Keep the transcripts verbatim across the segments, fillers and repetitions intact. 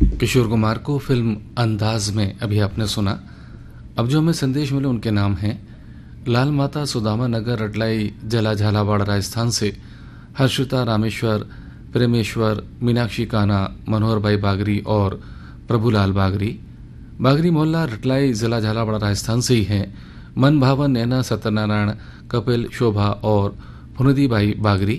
किशोर कुमार को फिल्म अंदाज में अभी आपने सुना। अब जो हमें संदेश मिले उनके नाम हैं लाल माता सुदामा नगर रटलाई जला झालावाड़ राजस्थान से हर्षिता रामेश्वर प्रेमेश्वर मीनाक्षी काना मनोहर भाई बागरी और प्रभुलाल बागरी। बागरी मोहल्ला रटलाई जिला झालावाड़ राजस्थान से ही हैं। मन भावन नैना सत्यनारायण कपिल शोभा और फुनदी भाई बागरी।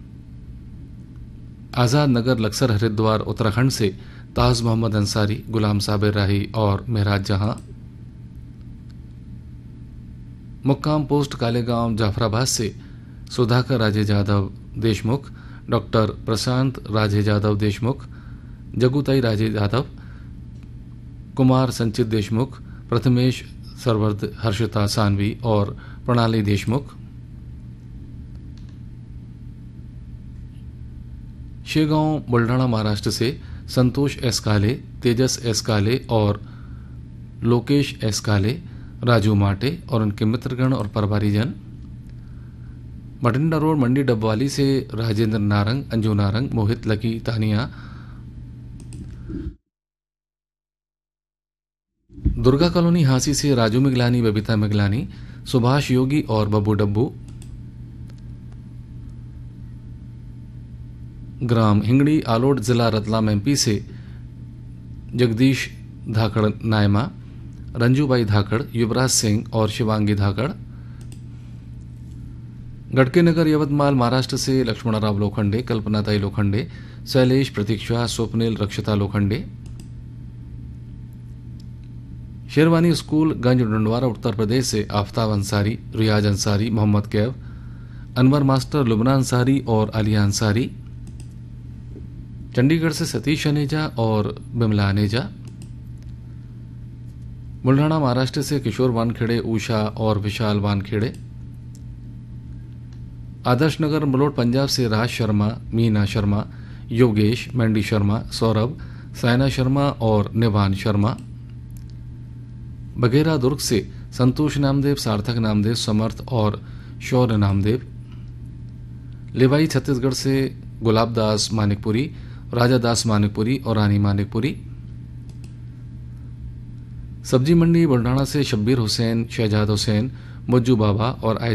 आज़ाद नगर लक्सर हरिद्वार उत्तराखंड से ताज मोहम्मद अंसारी गुलाम साबिर राही और महराज जहां। मुक्काम पोस्ट कालेगांव जाफराबाद से सुधाकर राजे जाधव देशमुख डॉक्टर प्रशांत राजे जाधव देशमुख जगुताई राजे जाधव कुमार संचित देशमुख प्रथमेश सरवर्द हर्षिता सानवी और प्रणाली देशमुख। शेगांव बुल्ढाणा महाराष्ट्र से संतोष एस काले तेजस एस काले और लोकेश एस काले राजू माटे और उनके मित्रगण और परिवारीजन। बठिंडा रोड मंडी डबवाली से राजेंद्र नारंग अंजू नारंग मोहित लकी तानिया। दुर्गा कॉलोनी हांसी से राजू मिगलानी बबीता मिगलानी सुभाष योगी और बब्बू डब्बू। ग्राम हिंगड़ी आलोट जिला रतलाम एमपी से जगदीश धाकड़ नायमा रंजूबाई धाकड़ युवराज सिंह और शिवांगी धाकड़। गढ़के नगर यवतमाल महाराष्ट्र से लक्ष्मणराव लोखंडे कल्पनाताई लोखंडे शैलेश प्रतीक्षा स्वप्निल रक्षिता लोखंडे। शेरवानी स्कूल गंज डंडवारा उत्तर प्रदेश से आफ्ताब अंसारी रियाज अंसारी मोहम्मद कैव अनवर मास्टर लुबना अंसारी और आलिया अंसारी। चंडीगढ़ से सतीश अनेजा और बिमला अनेजा। बुल्ढाणा महाराष्ट्र से किशोर वानखेड़े उषा और विशाल वानखेड़े। आदर्श नगर मलोट पंजाब से राज शर्मा मीना शर्मा योगेश मैंडी शर्मा सौरभ सायना शर्मा और निवान शर्मा। बघेरा दुर्ग से संतोष नामदेव सार्थक नामदेव समर्थ और शौर्य नामदेव। लेवाई छत्तीसगढ़ से गुलाब दास मानिकपुरी राजा दास मानिकपुरी और रानी मानिकपुरी। सब्जी मंडी बुल्ढाणा से शब्बीर हुसैन शहजाद हुसैन मुज्जू बाबा और